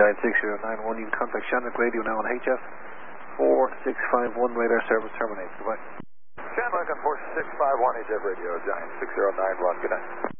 Giant 6091. You can contact Shannock Radio now on HF 4651. Radar service terminates. Goodbye. Shannock on 4651 HF Radio, Giant 6091. Good night.